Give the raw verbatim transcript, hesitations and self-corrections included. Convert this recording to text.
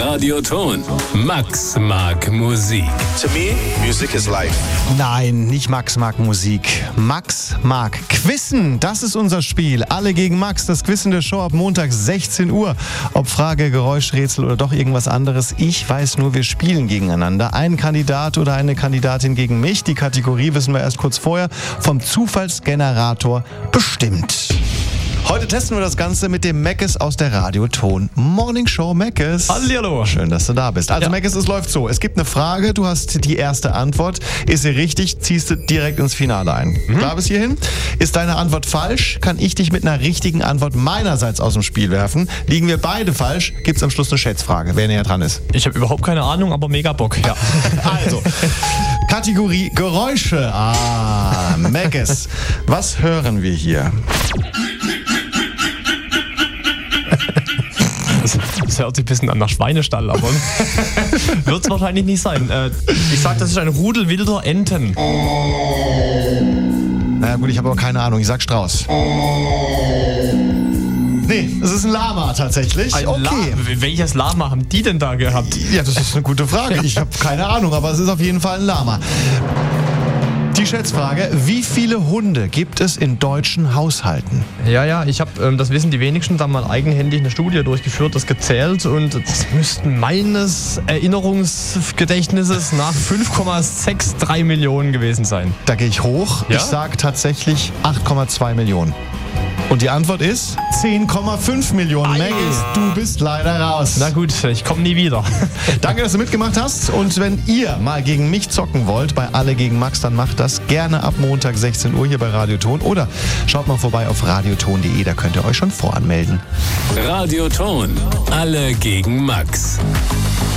Radioton. Max mag Musik. To me, music is life. Nein, nicht Max mag Musik. Max mag Quizzen. Das ist unser Spiel. Alle gegen Max. Das Quizzen der Show ab Montag sechzehn Uhr. Ob Frage, Geräuschrätsel oder doch irgendwas anderes. Ich weiß nur, wir spielen gegeneinander. Ein Kandidat oder eine Kandidatin gegen mich. Die Kategorie wissen wir erst kurz vorher vom Zufallsgenerator bestimmt. Heute testen wir das Ganze mit dem Meckes aus der Radioton Morning Show. Meckes. Hallihallo. Schön, dass du da bist. Also ja. Meckes, es läuft so. Es gibt eine Frage, du hast die erste Antwort. Ist sie richtig, ziehst du direkt ins Finale ein. Mhm. Klar bis hierhin? Ist deine Antwort falsch, kann ich dich mit einer richtigen Antwort meinerseits aus dem Spiel werfen. Liegen wir beide falsch, gibt's am Schluss eine Schätzfrage, wer näher dran ist. Ich habe überhaupt keine Ahnung, aber mega Bock. Ja. Also, Kategorie Geräusche. Ah, Meckes. Was hören wir hier? Das hört sich ein bisschen an nach Schweinestall, aber wird es wahrscheinlich nicht sein. Äh, ich sag, das ist ein Rudel wilder Enten. Na gut, ich habe aber keine Ahnung. Ich sag Strauß. Nee, es ist ein Lama tatsächlich. Ein okay. La- Welches Lama haben die denn da gehabt? Ja, das ist eine gute Frage. Ich habe keine Ahnung, aber es ist auf jeden Fall ein Lama. Die Schätzfrage, wie viele Hunde gibt es in deutschen Haushalten? Ja, ja, ich habe, ähm, das wissen die wenigsten, da mal eigenhändig eine Studie durchgeführt, das gezählt und das müssten meines Erinnerungsgedächtnisses nach fünf Komma sechs drei Millionen gewesen sein. Da gehe ich hoch. Ja? Ich sage tatsächlich acht Komma zwei Millionen. Und die Antwort ist zehn Komma fünf Millionen. Meckes, du bist leider raus. Na gut, ich komme nie wieder. Danke, dass du mitgemacht hast. Und wenn ihr mal gegen mich zocken wollt, bei Alle gegen Max, dann macht das gerne ab Montag sechzehn Uhr hier bei Radioton. Oder schaut mal vorbei auf radioton punkt de, da könnt ihr euch schon voranmelden. Radioton. Alle gegen Max.